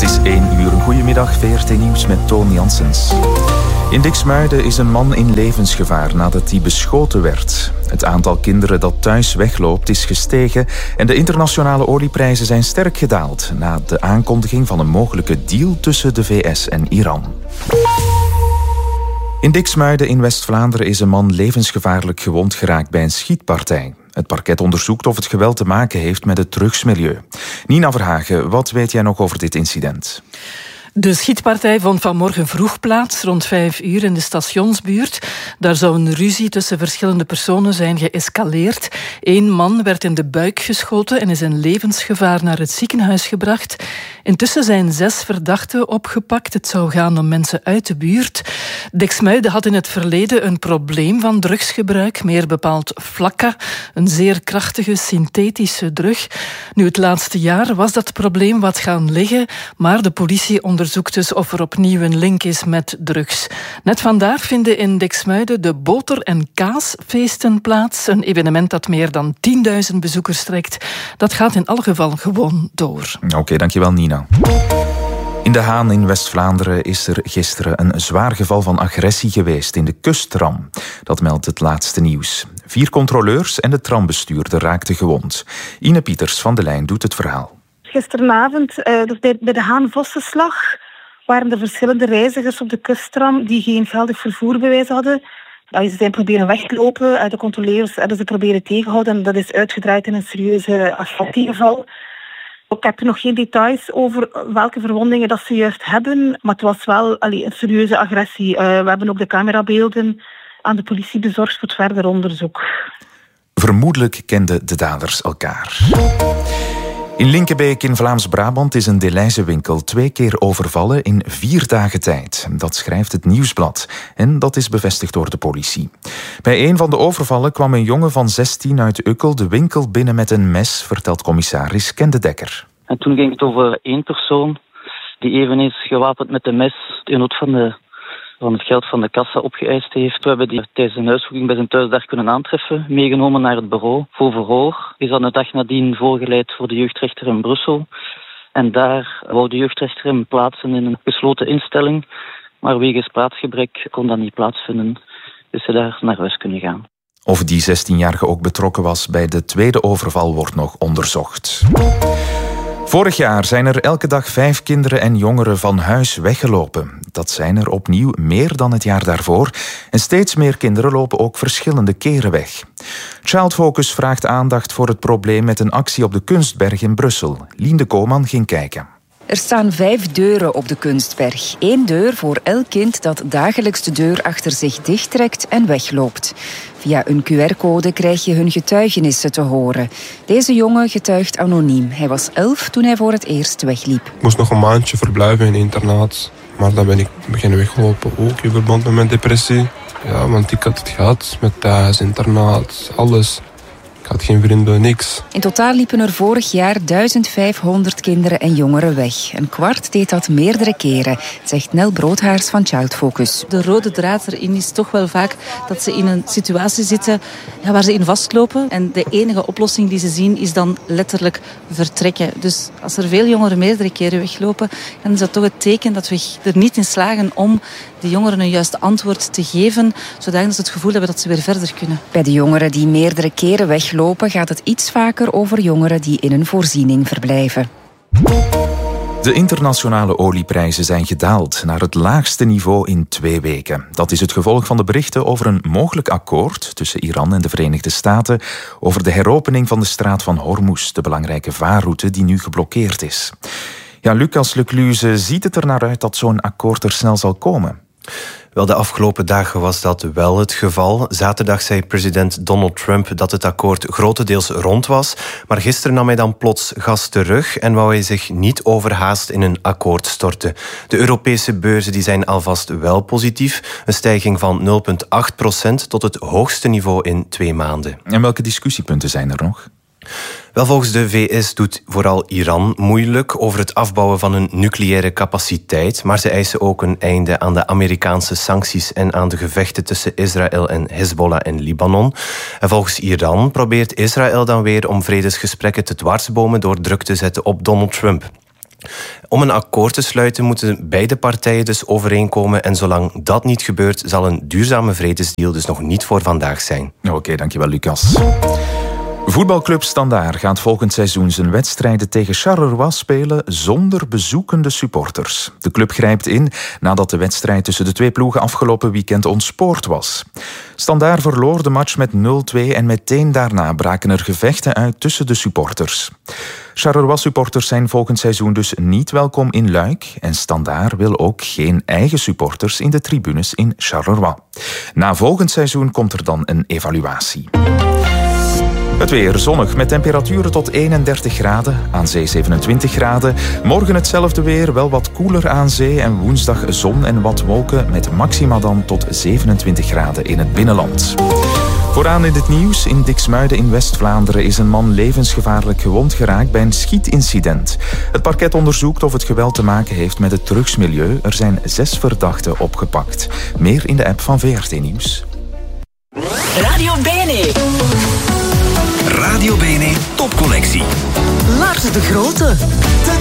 Het is 1 uur. Goedemiddag, VRT Nieuws met Toon Janssens. In Diksmuiden is een man in levensgevaar nadat hij beschoten werd. Het aantal kinderen dat thuis wegloopt is gestegen en de internationale olieprijzen zijn sterk gedaald na de aankondiging van een mogelijke deal tussen de VS en Iran. In Diksmuiden in West-Vlaanderen is een man levensgevaarlijk gewond geraakt bij een schietpartij. Het parket onderzoekt of het geweld te maken heeft met het drugsmilieu. Nina Verhagen, wat weet jij nog over dit incident? De schietpartij vond vanmorgen vroeg plaats, rond 5 uur in de stationsbuurt. Daar zou een ruzie tussen verschillende personen zijn geëscaleerd. 1 man werd in de buik geschoten en is in levensgevaar naar het ziekenhuis gebracht. Intussen zijn 6 verdachten opgepakt. Het zou gaan om mensen uit de buurt. Diksmuiden had in het verleden een probleem van drugsgebruik, meer bepaald flakka, een zeer krachtige synthetische drug. Nu, het laatste jaar was dat probleem wat gaan liggen, maar de politie onderzoekt dus of er opnieuw een link is met drugs. Net vandaag vinden in Diksmuiden de boter- en kaasfeesten plaats. Een evenement dat meer dan 10.000 bezoekers trekt. Dat gaat in alle geval gewoon door. Oké, dankjewel Nina. In De Haan in West-Vlaanderen is er gisteren een zwaar geval van agressie geweest in de kusttram. Dat meldt het laatste nieuws. 4 controleurs en de trambestuurder raakten gewond. Ine Pieters van De Lijn doet het verhaal. Gisteravond, bij de Haan-Vossenslag, waren er verschillende reizigers op de kusttram die geen geldig vervoerbewijs hadden. Ze zijn proberen weg te lopen. De controleurs hebben ze proberen tegenhouden en dat is uitgedraaid in een serieuze agresiegeval. Ik heb nog geen details over welke verwondingen dat ze juist hebben, maar het was wel een serieuze agressie. We hebben ook de camerabeelden aan de politie bezorgd voor het verder onderzoek. Vermoedelijk kenden de daders elkaar. In Linkebeek in Vlaams-Brabant is een Delhaize-winkel 2 keer overvallen in 4 dagen tijd. Dat schrijft het Nieuwsblad. En dat is bevestigd door de politie. Bij een van de overvallen kwam een jongen van 16 uit Ukkel de winkel binnen met een mes, vertelt commissaris Ken de Dekker. En toen ging het over 1 persoon die eveneens gewapend met een mes de nood van het geld van de kassa opgeëist heeft. We hebben die tijdens een huiszoeking bij zijn thuis daar kunnen aantreffen, meegenomen naar het bureau voor verhoor. Is dan een dag nadien voorgeleid voor de jeugdrechter in Brussel. En daar wou de jeugdrechter hem plaatsen in een gesloten instelling, maar wegens plaatsgebrek kon dat niet plaatsvinden. Dus ze daar naar huis kunnen gaan. Of die 16-jarige ook betrokken was bij de tweede overval wordt nog onderzocht. Vorig jaar zijn er elke dag 5 kinderen en jongeren van huis weggelopen. Dat zijn er opnieuw meer dan het jaar daarvoor. En steeds meer kinderen lopen ook verschillende keren weg. Child Focus vraagt aandacht voor het probleem met een actie op de Kunstberg in Brussel. Lien de Kooman ging kijken. Er staan 5 deuren op de Kunstberg. 1 deur voor elk kind dat dagelijks de deur achter zich dichttrekt en wegloopt. Via een QR-code krijg je hun getuigenissen te horen. Deze jongen getuigt anoniem. Hij was 11 toen hij voor het eerst wegliep. Ik moest nog een maandje verblijven in een internaat. Maar dan ben ik beginnen weglopen, ook in verband met mijn depressie. Ja, want ik had het gehad met thuis, internaat, alles. Ik had geen vrienden, niks. In totaal liepen er vorig jaar 1500 kinderen en jongeren weg. Een kwart deed dat meerdere keren, zegt Nel Broodhaars van Child Focus. De rode draad erin is toch wel vaak dat ze in een situatie zitten waar ze in vastlopen. En de enige oplossing die ze zien is dan letterlijk vertrekken. Dus als er veel jongeren meerdere keren weglopen, dan is dat toch het teken dat we er niet in slagen om de jongeren een juiste antwoord te geven, zodat ze het gevoel hebben dat ze weer verder kunnen. Bij de jongeren die meerdere keren weglopen gaat het iets vaker over jongeren die in een voorziening verblijven. De internationale olieprijzen zijn gedaald naar het laagste niveau in 2 weken. Dat is het gevolg van de berichten over een mogelijk akkoord tussen Iran en de Verenigde Staten over de heropening van de straat van Hormuz, de belangrijke vaarroute die nu geblokkeerd is. Ja, Lucas Lecluze, ziet het er naar uit dat zo'n akkoord er snel zal komen? Wel, de afgelopen dagen was dat wel het geval. Zaterdag zei president Donald Trump dat het akkoord grotendeels rond was. Maar gisteren nam hij dan plots gas terug en wou hij zich niet overhaast in een akkoord storten. De Europese beurzen die zijn alvast wel positief. Een stijging van 0,8% tot het hoogste niveau in 2 maanden. En welke discussiepunten zijn er nog? Wel, volgens de VS doet vooral Iran moeilijk over het afbouwen van een nucleaire capaciteit, maar ze eisen ook een einde aan de Amerikaanse sancties en aan de gevechten tussen Israël en Hezbollah in Libanon. En volgens Iran probeert Israël dan weer om vredesgesprekken te dwarsbomen door druk te zetten op Donald Trump. Om een akkoord te sluiten moeten beide partijen dus overeenkomen. En zolang dat niet gebeurt, zal een duurzame vredesdeal dus nog niet voor vandaag zijn. Oké, dankjewel Lucas. Voetbalclub Standaard gaat volgend seizoen zijn wedstrijden tegen Charleroi spelen zonder bezoekende supporters. De club grijpt in nadat de wedstrijd tussen de twee ploegen afgelopen weekend ontspoord was. Standaard verloor de match met 0-2 en meteen daarna braken er gevechten uit tussen de supporters. Charleroi-supporters zijn volgend seizoen dus niet welkom in Luik en Standaard wil ook geen eigen supporters in de tribunes in Charleroi. Na volgend seizoen komt er dan een evaluatie. Het weer zonnig met temperaturen tot 31 graden, aan zee 27 graden. Morgen hetzelfde weer, wel wat koeler aan zee en woensdag zon en wat wolken met maxima dan tot 27 graden in het binnenland. Vooraan in het nieuws, in Diksmuiden in West-Vlaanderen is een man levensgevaarlijk gewond geraakt bij een schietincident. Het parket onderzoekt of het geweld te maken heeft met het drugsmilieu. Er zijn 6 verdachten opgepakt. Meer in de app van VRT Nieuws. Radio BNE. Radio BNE Topcollectie. Lars de Grote.